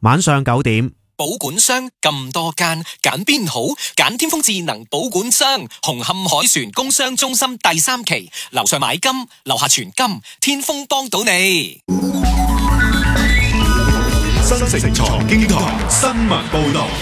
晚上9點。 保管箱咁多間，揀邊好？揀天風智能保管箱，紅磡海船工商中心第3期，樓上買金，樓下存金，天風幫到你。 新城財經台新聞報道。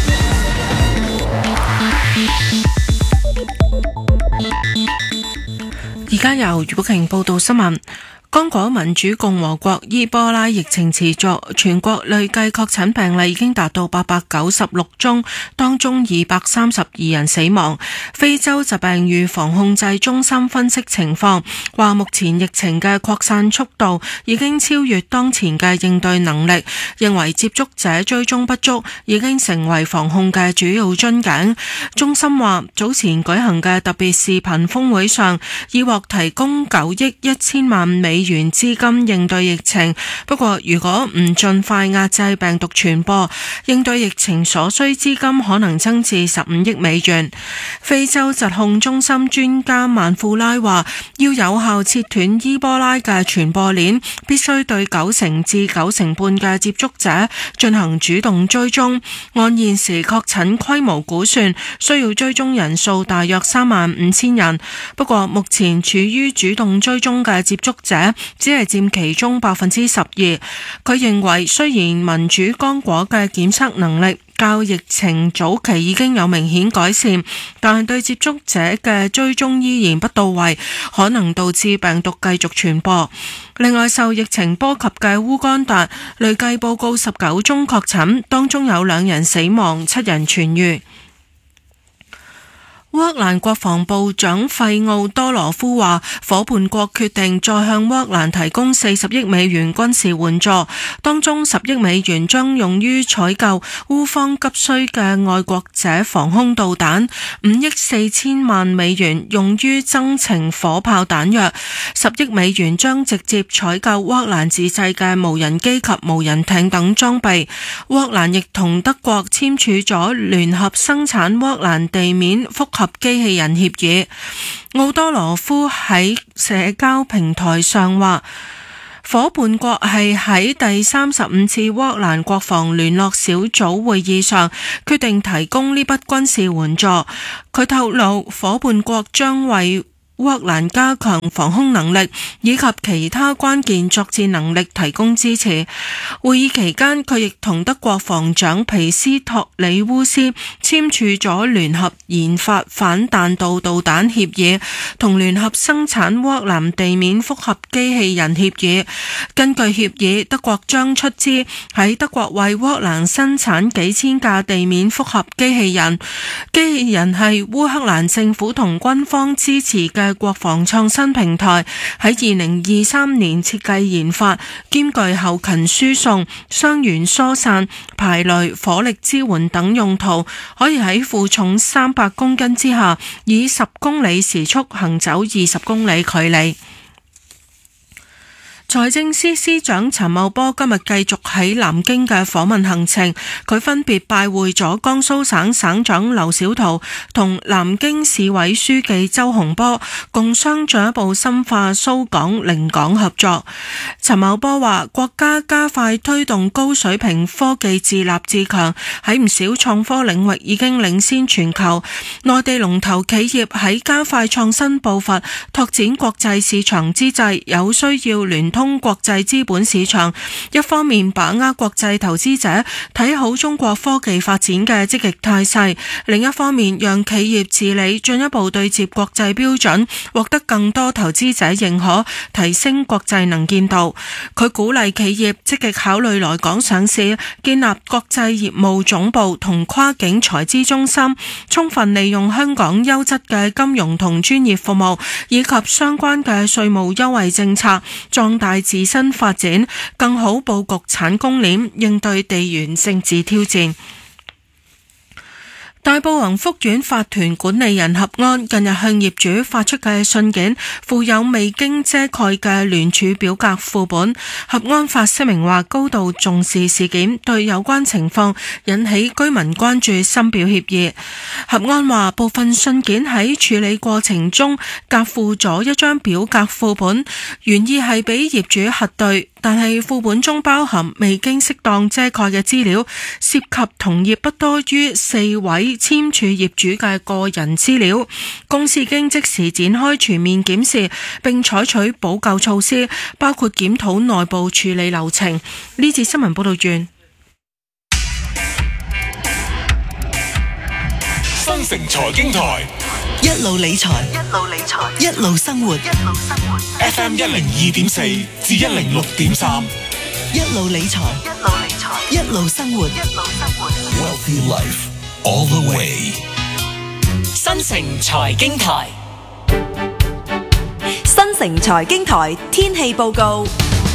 而家由余寶瓊報道新聞。剛果民主共和國伊波拉疫情持續，全國累計確診病例已經達到896宗，當中232人死亡。非洲疾病預防控制中心分析情況，話目前疫情嘅擴散速度已經超越當前嘅應對能力，認為接觸者追蹤不足已經成為防控嘅主要樽頸。中心話早前舉行嘅特別視頻峰會上，已獲提供9億1000萬美元資金應對疫情，不過如果唔盡快壓制病毒傳播，應對疫情所需資金可能增至15億美元。非洲疾控中心專家曼庫拉話，要有效切斷伊波拉嘅傳播鏈，必須對90%至90%半嘅接觸者進行主動追蹤。按現時確診規模估算，需要追蹤人數大約35000人。不過目前處於主動追蹤嘅接觸者只係佔其中12%。佢認為雖然民主剛果嘅檢測能力較疫情早期已經有明顯改善，但係對接觸者嘅追蹤依然不到位，可能導致病毒繼續傳播。另外，受疫情波及嘅烏干達累計報告19宗確診，當中有2人死亡，7人痊癒。烏克蘭國防部長費奧多羅夫話，夥伴國決定再向烏克蘭提供40億美元軍事援助，當中10億美元將用於採購烏方急需嘅愛國者防空導彈，5億4000萬美元用於增程火炮彈藥，10億美元將直接採購烏克蘭自製嘅無人機及無人艇等裝備。烏克蘭亦同德國簽署咗聯合生產烏克蘭地面複合機器人協議。奧多羅夫喺社交平台上話，夥伴國係喺第35次烏克蘭國防聯絡小組會議上決定提供呢筆軍事援助。佢透露，夥伴國將為烏克蘭加強防空能力以及其他關鍵作戰能力提供支持。會議期間，佢亦同德國防長皮斯托里烏斯簽署咗聯合研發反彈道導彈協議同聯合生產烏克蘭地面複合機器人協議。根據協議，德國將出資喺德國為烏克蘭生產幾千架地面複合機器人。機器人係烏克蘭政府同軍方支持嘅國防創新平台，喺2023年設計研發，兼具後勤輸送、傷員疏散、排雷、火力支援等用途，可以喺負重300公斤之下，以10公里時速行走20公里距離。財政司司長陳茂波今日繼續喺南京嘅訪問行程，佢分別拜會咗江蘇省省長劉小圖同南京市委書記周洪波，共商進一步深化蘇港寧港合作。陳茂波話，國家加快推動高水平科技自立自強，喺唔少創科領域已經領先全球。內地龍頭企業喺加快創新步伐、拓展國際市場之際，有需要聯通國際資本市場，一方面把握國際投資者睇好中國科技發展嘅積極態勢，另一方面讓企業治理進一步對接國際標準，獲得更多投資者認可，提升國際能見度。佢鼓勵企業積極考慮來港上市，建立國際業務總部同跨境財資中心，充分利用香港優質嘅金融同專業服務以及相關嘅稅務優惠政策，壯大自身發展，更好佈局產供鏈，應對地緣政治挑戰。大埔宏福苑法團管理人合安近日向業主發出嘅信件附有未經遮蓋嘅聯署表格副本。合安發聲明話高度重視事件，對有關情況引起居民關注深表歉意。合安話部分信件喺處理過程中夾附咗一張表格副本，原意係俾業主核對， 但係副本中包含未經適當遮蓋嘅資料，涉及同業不多於4位簽署業主嘅個人資料。公司經即時展開全面檢視，並採取補救措施，包括檢討內部處理流程。呢節新聞報道完。 新城財經台一路理財，一路生活。 FM 102.4至106.3， 一路理財，一路生活。 Wealthy Life all the way。 新城財經台， 新城財經台天氣報告。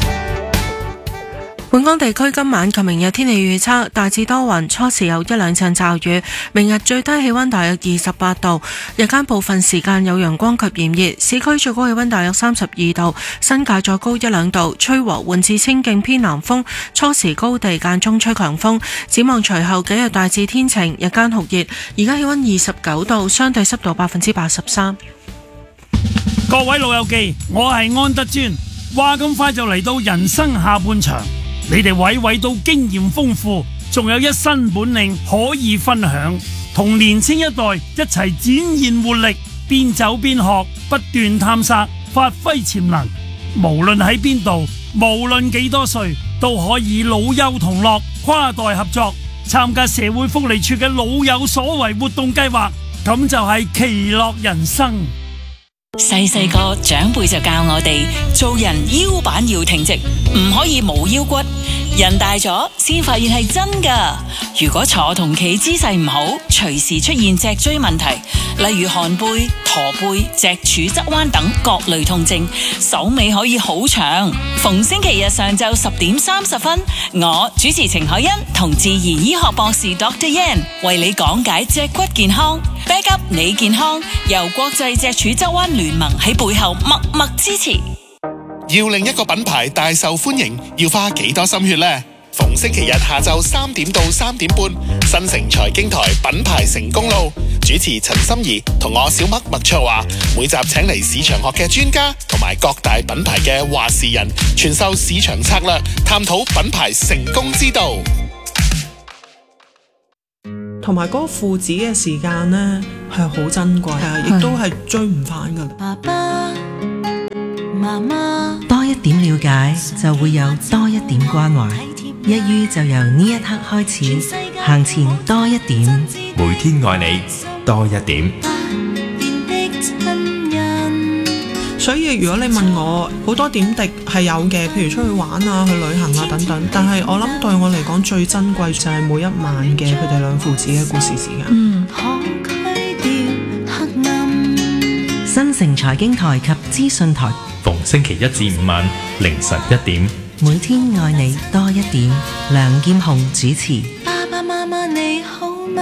本港地區今晚及明日天氣預測大致多雲，初時有一兩陣驟雨。明日最低氣溫大約28度，日間部分時間有陽光及炎熱，市區最高氣溫大約32度，新界再高一兩度，吹和緩至清勁偏南風，初時高地間中吹強風。展望隨後幾日大致天晴，日間酷熱，而家氣溫29度，相對濕度83%。 各位老友記，我係安德尊，話咁快就嚟到人生下半場。你哋娓娓都經驗豐富，仲有一身本領可以分享，同年青一代一齊展現活力，邊走邊學，不斷探索，發揮潛能。無論喺邊度，無論幾多歲，都可以老幼同樂，跨代合作，參加社會福利處嘅老有所為活動計劃，咁就係其樂人生。 細細個長輩就教我哋做人腰板要挺直，唔可以冇腰骨。人大咗先發現係真噶。如果坐同企姿勢唔好，隨時出現脊椎問題，例如寒背、駝背、脊柱側彎等各類痛症，手尾可以好長。逢星期日上晝10點30分，我主持程海欣同自然醫學博士 Dr. Yan 為你講解脊骨健康。Back up 你健康，由國際脊柱側彎聯盟喺背後默默支持。 要令一個品牌大受歡迎，要花幾多心血呢？逢星期日下晝3點到3點半，新城財經台品牌成功路，主持陳心怡同我小麥麥卓華，每集請嚟市場學嘅專家同埋各大品牌嘅話事人，傳授市場策略，探討品牌成功之道。 同埋嗰個父子嘅時間呢，係好珍貴，亦都係追唔返㗎。 爸爸媽媽多一點了解，就會有多一點關懷。一於就由呢一刻開始，行前多一點， 每天愛你多一點。 所以如果你問我，好多點滴係有嘅，譬如出去玩啊、去旅行啊等等。但係我諗對我嚟講最珍貴就係每一晚嘅佢哋兩父子嘅故事時間。 新城財經台及資訊台， 逢星期一至五晚凌晨1點， 每天愛你多一點。梁劍虹主持。 爸爸媽媽你好嗎？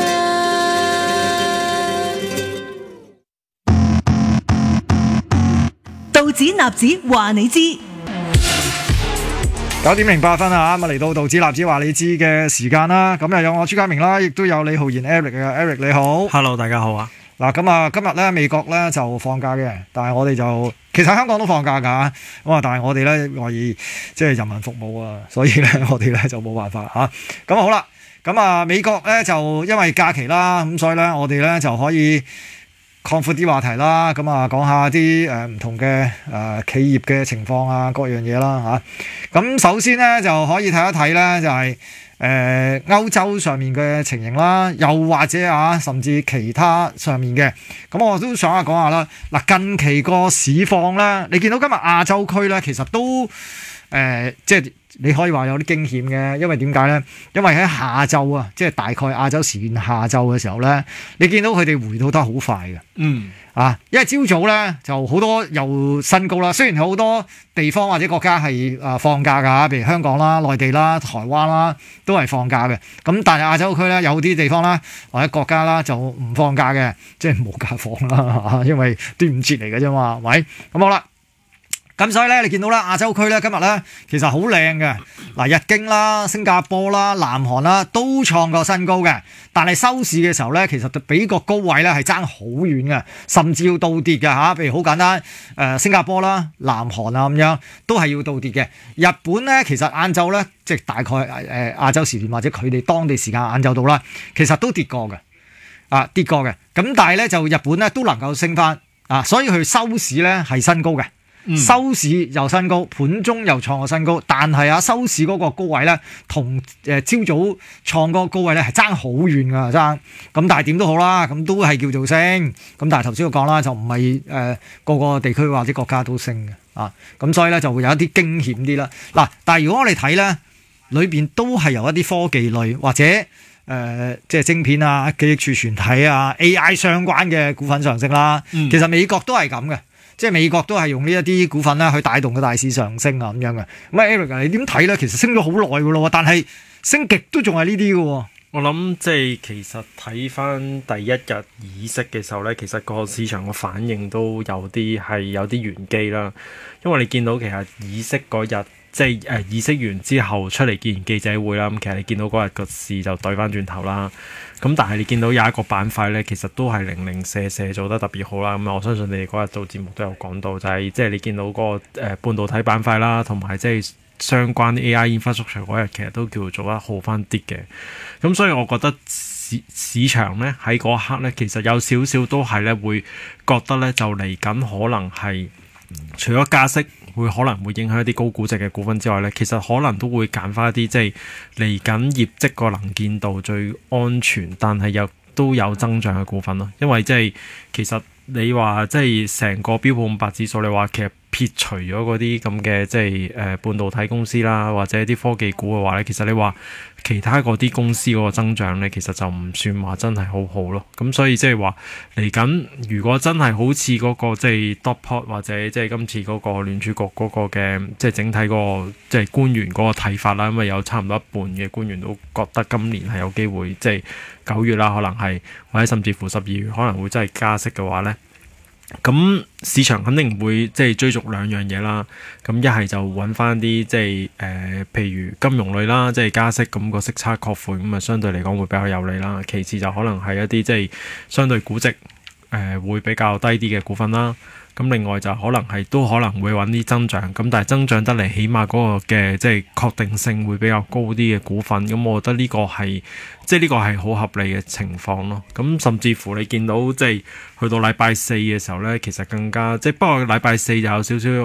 道指納指話你知。 9點08分啊！咁啊嚟到道指納指話你知嘅時間啦。咁又有我朱家明啦，亦都有李浩然 Eric 啊 ，Eric 你好。 Hello， 大家好啊！ 嗱咁啊，今日咧美國咧就放假嘅，但係我哋就其實香港都放假㗎。咁啊，但係我哋咧為即係人民服務啊，所以咧我哋咧就冇辦法嚇。咁好啦，咁啊美國咧就因為假期啦，咁所以咧我哋咧就可以擴闊啲話題啦。咁啊講下啲唔同嘅企業嘅情況啊，各樣嘢啦嚇。咁首先咧就可以睇一睇咧，就係歐洲上面嘅情形啦，又或者甚至其他上面嘅，咁我都想講下啦。嗱，近期個市況咧，你見到今日亞洲區咧，其實都即係你可以話有啲驚險嘅，因為點解咧？因為喺下晝啊，即係大概亞洲時間下晝嘅時候咧，你見到佢哋回吐得好快嘅。因為朝早咧就好多又新高啦。雖然好多地方或者國家係放假㗎，譬如香港啦、內地啦、台灣啦都係放假嘅。咁但係亞洲區咧有啲地方啦或者國家啦就唔放假嘅，即係冇假放啦，因為端午節嚟嘅啫嘛，係咪？咁好啦。 咁所以咧，你見到啦，亞洲區咧今日咧其實好靚嘅。嗱，日經啦、新加坡啦、南韓啦都創過新高嘅，但係收市嘅時候咧，其實比個高位咧係爭好遠嘅，甚至要倒跌嘅嚇。譬如好簡單，新加坡啦、南韓啊咁樣都係要倒跌嘅。日本咧其實晏晝咧，即係大概亞洲時段或者佢哋當地時間晏晝到啦，其實都跌過嘅，跌過嘅。咁但係咧就日本咧都能夠升翻所以佢收市咧係新高嘅。收市又新高，盤中又創個新高，但係收市嗰個高位咧，同朝早創嗰個高位咧係爭好遠㗎，爭。咁但係點都好啦，咁都係叫做升。咁但係頭先我講啦，就唔係個個地區或者國家都升嘅咁所以咧就會有一啲驚險啲啦。嗱，但係如果我哋睇咧，裏邊都係由一啲科技類或者即係晶片啊、記憶儲存體啊、AI 相關嘅股份上升啦。其實美國都係咁嘅。即係美國都係用呢一啲股份咧去帶動個大市上升咁樣嘅。咁Eric 你點睇咧？其實升咗好耐㗎咯，但係升極都仲係呢啲嘅喎。 我諗即係其實睇翻第一日議息嘅時候咧，其實個市場個反應都有啲玄機啦。因為你見到其實議息嗰日即係議息完之後出嚟見完記者會啦，咁其實你見到嗰日個市就對翻轉頭啦。咁但係你見到有一個板塊咧，其實都係零零舍舍做得特別好啦。咁我相信你哋嗰日做節目都有講到，就係即係你見到嗰個半導體板塊啦，同埋即係相關 AI infrastructure嗰日，其實都叫做得好翻啲嘅。咁所以我覺得市場咧喺嗰一刻咧，其實有少少都係咧會覺得咧就嚟緊可能係除咗加息可能會影響一啲高估值嘅股份之外咧，其實可能都會揀翻一啲即係嚟緊業績個能見度最安全，但係又都有增長嘅股份咯。因為即係其實你話即係成個標普500指數，你話其實撇除咗嗰啲咁嘅即係半導體公司啦，或者啲科技股嘅話咧，其實你話其他嗰啲公司嗰個增長咧，其實就唔算話真係好好咯。咁所以即係話嚟緊，如果真係好似嗰個即係 dot plot 或者即係今次嗰個聯儲局嗰個嘅即係整體嗰個即係官員嗰個睇法啦，因為有差唔多一半嘅官員都覺得今年係有機會即係9月啦，可能係或者甚至乎12月可能會真係加息嘅話咧。咁市場肯定會即係追逐兩樣嘢啦，咁一係就揾翻啲即係譬如金融類啦，即係加息咁個息差擴闊，咁啊相對嚟講會比較有利啦。其次就可能係一啲即係相對估值會比較低啲嘅股份啦。咁另外就可能會揾啲增長，咁但係增長得嚟，起碼嗰個嘅即係確定性會比較高啲嘅股份。咁我覺得呢個係好合理嘅情況咯。咁甚至乎你見到即係去到禮拜四嘅時候咧，其實更加即係不過禮拜四就有少少